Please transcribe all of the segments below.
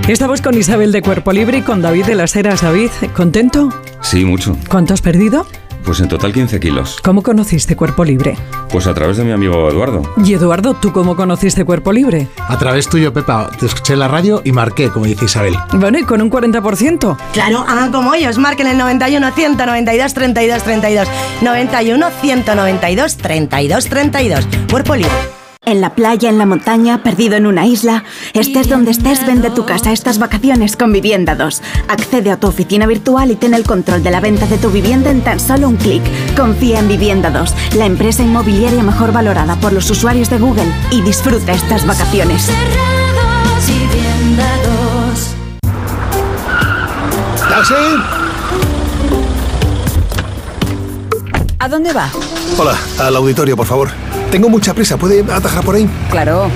Estamos con Isabel de Cuerpo Libre y con David de las Heras. David, ¿contento? Sí, mucho. ¿Cuánto has perdido? Pues en total 15 kilos. ¿Cómo conociste Cuerpo Libre? Pues a través de mi amigo Eduardo. Y Eduardo, ¿tú cómo conociste Cuerpo Libre? A través tuyo, Pepa. Te escuché en la radio y marqué, como dice Isabel. Bueno, y con un 40%. Claro, hagan como ellos, marquen el 91 192 32 32. 91 192 32 32. Cuerpo Libre. En la playa, en la montaña, perdido en una isla, estés donde estés, vende tu casa estas vacaciones con Vivienda 2. Accede a tu oficina virtual y ten el control de la venta de tu vivienda en tan solo un clic. Confía en Vivienda 2, la empresa inmobiliaria mejor valorada por los usuarios de Google, y disfruta estas vacaciones. ¡Taxi! ¿A dónde va? Hola, al auditorio, por favor. Tengo mucha prisa, ¿puede atajar por ahí? Claro.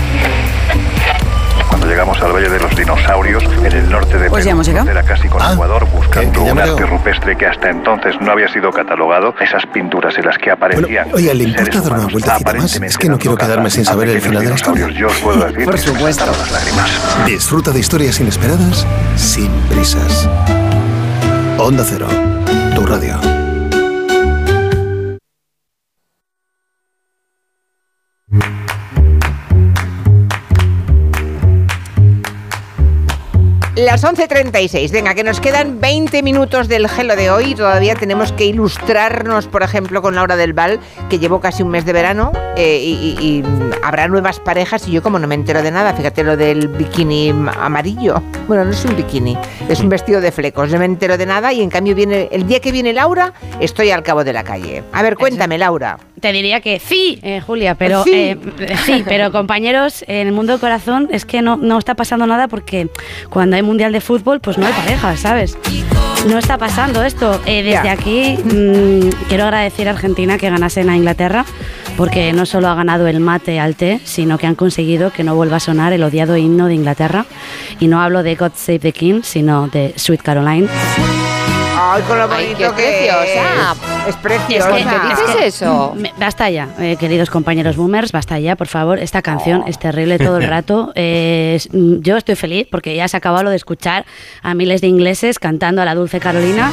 Cuando llegamos al Valle de los Dinosaurios, en el norte de Pues ya hemos llegado. era casi con Ecuador, buscando que ya un me arte veo. rupestre que hasta entonces no había sido catalogado, esas pinturas en las que aparecían. Bueno, oiga, ¿le importa seres dar una humanos vueltecita más? aparentemente Es que no quiero dando quedarme caza sin saber a el final de la pequeños historia. dinosaurios. Yo os puedo decir Por que se me supuesto. saltaron las lágrimas. Disfruta de historias inesperadas sin prisas. Onda Cero, tu radio. Las 11:36, venga, que nos quedan 20 minutos del Gelo de hoy y todavía tenemos que ilustrarnos, por ejemplo, con Laura del Val, que llevo casi un mes de verano y habrá nuevas parejas y yo como no me entero de nada, fíjate lo del bikini amarillo. Bueno, no es un bikini, es un vestido de flecos, no me entero de nada y en cambio viene el día que viene Laura, estoy al cabo de la calle. A ver, cuéntame, Laura. Te diría que sí, Julia, pero Sí. sí, pero compañeros, en el mundo del corazón es que no está pasando nada porque cuando hay mundial de fútbol, pues no hay parejas, ¿sabes? No está pasando esto. Desde Ya. aquí quiero agradecer a Argentina que ganasen a Inglaterra, porque no solo ha ganado el mate al té, sino que han conseguido que no vuelva a sonar el odiado himno de Inglaterra. Y no hablo de God Save the King, sino de Sweet Caroline. Ay, con lo bonito qué que preciosa. es preciosa. ¿Por qué dices eso? Basta ya, queridos compañeros boomers, basta ya, por favor. Esta canción es terrible todo el rato. Yo estoy feliz porque ya se ha acabado lo de escuchar a miles de ingleses cantando a la Dulce Carolina.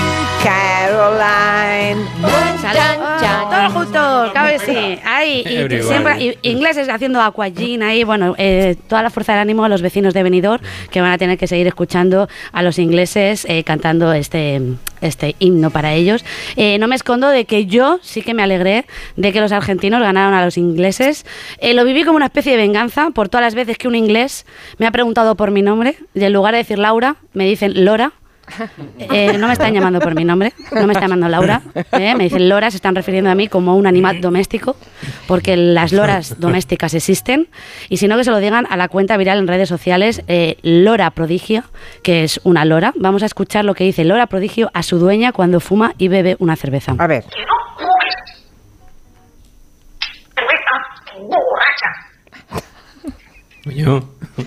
Caroline. Todos juntos, claro que sí. Ahí, y siempre ingleses haciendo aquagym ahí, bueno, toda la fuerza del ánimo a los vecinos de Benidorm, que van a tener que seguir escuchando a los ingleses cantando este himno para ellos. No me escondo de que yo sí que me alegré de que los argentinos ganaron a los ingleses. Lo viví como una especie de venganza por todas las veces que un inglés me ha preguntado por mi nombre y en lugar de decir Laura, me dicen Lora. No me están llamando por mi nombre, no me están llamando Laura, me dicen Lora, se están refiriendo a mí como un animal doméstico, porque las loras domésticas existen, y si no, que se lo digan a la cuenta viral en redes sociales, Lora Prodigio, que es una lora. Vamos a escuchar lo que dice Lora Prodigio a su dueña cuando fuma y bebe una cerveza. A ver. Coño.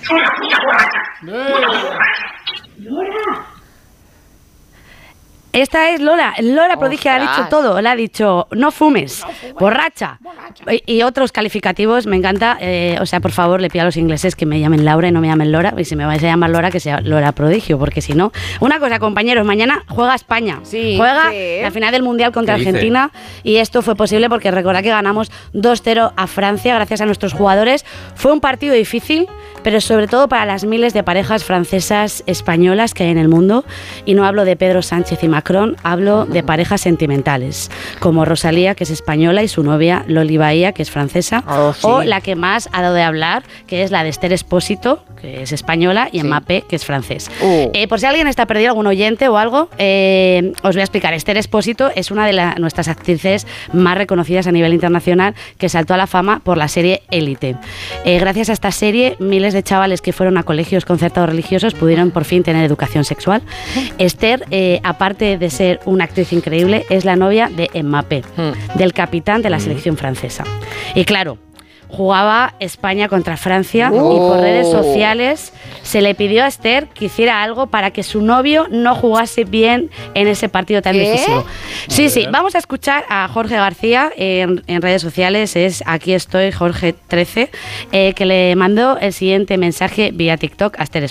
Esta es Lola. Lola Prodigio ha dicho todo. Le ha dicho, no fumes, borracha. Y otros calificativos, me encanta. O sea, por favor, le pido a los ingleses que me llamen Laura y no me llamen Lora. Y si me vais a llamar Lora, que sea Lola Prodigio, porque si no... Una cosa, compañeros, mañana juega España. Sí, juega sí. la final del Mundial contra ¿Qué dice? Argentina. Y esto fue posible porque recordad que ganamos 2-0 a Francia gracias a nuestros jugadores. Fue un partido difícil, pero sobre todo para las miles de parejas francesas españolas que hay en el mundo. Y no hablo de Pedro Sánchez y Macron, hablo de parejas sentimentales, como Rosalía, que es española, y su novia Loli Bahía, que es francesa, Oh, sí. o la que más ha dado de hablar, que es la de Esther Expósito, que es española, y Mbappé, que es francés. Por si alguien está perdido, algún oyente o algo, os voy a explicar. Esther Expósito es una de nuestras actrices más reconocidas a nivel internacional, que saltó a la fama por la serie Élite. Gracias a esta serie, miles de chavales que fueron a colegios concertados religiosos pudieron por fin tener educación sexual. Esther, aparte de ser una actriz increíble, es la novia de Mbappé, del capitán de la selección francesa. Y claro, jugaba España contra Francia y por redes sociales se le pidió a Esther que hiciera algo para que su novio no jugase bien en ese partido tan decisivo. Sí, sí, vamos a escuchar a Jorge García en redes sociales, es Aquí estoy, Jorge 13, que le mandó el siguiente mensaje vía TikTok a Esther